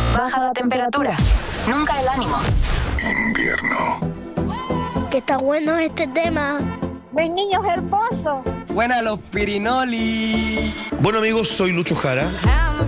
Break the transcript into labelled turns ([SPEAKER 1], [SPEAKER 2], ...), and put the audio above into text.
[SPEAKER 1] Baja la temperatura, nunca el ánimo.
[SPEAKER 2] Invierno.
[SPEAKER 3] Que está bueno este tema.
[SPEAKER 4] ¡Ven, niños hermosos!
[SPEAKER 5] Buena los Pirinoli.
[SPEAKER 6] Bueno amigos, soy Lucho Jara.